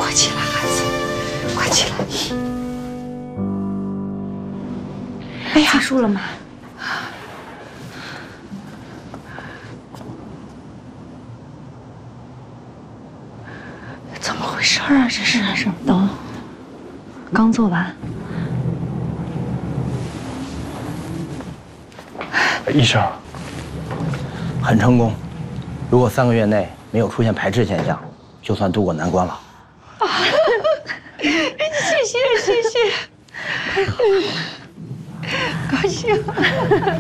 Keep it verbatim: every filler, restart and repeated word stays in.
快起来，孩子，快起来！哎呀， 结束了吗？ 怎么回事啊？这是是等，刚做完。 医生，很成功。如果三个月内没有出现排斥现象，就算渡过难关了。啊！ 谢谢谢谢，高兴。